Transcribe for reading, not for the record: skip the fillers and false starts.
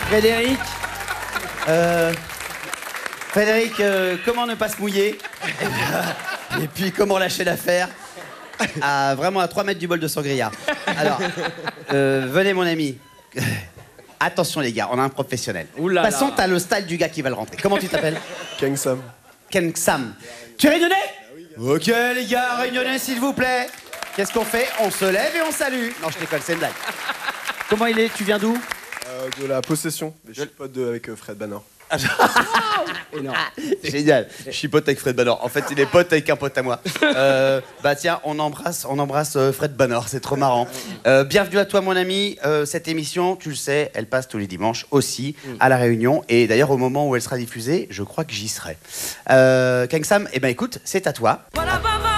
Frédéric, comment ne pas se mouiller? Et puis comment lâcher l'affaire vraiment à 3 mètres du bol de sangria. Alors, venez mon ami. Attention les gars, on a un professionnel. De toute façon, t'as le style du gars qui va le rentrer. Comment tu t'appelles? Kang Sam. Kang Sam. Tu es réunionnais? Ok les gars, réunionnais s'il vous plaît. Qu'est-ce qu'on fait? On se lève et on salue. Non, je déconne, c'est une blague. Comment il est? Tu viens d'où? De la Possession. Je suis pote avec Fred Banner. Génial. Je suis pote avec Fred Banner. En fait, il est pote avec un pote à moi. Bah tiens, on embrasse Fred Banner. C'est trop marrant. Bienvenue à toi, mon ami. Cette émission, tu le sais, elle passe tous les dimanches aussi à La Réunion. Et d'ailleurs, au moment où elle sera diffusée, je crois que j'y serai. Kang Sam, eh ben écoute, c'est à toi.